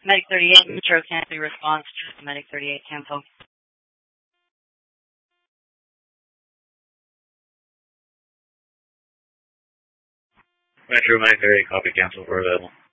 Medic 38, Metro Cancel response to Medic 38, cancel. Metro Medic 38, copy, cancel, we're available.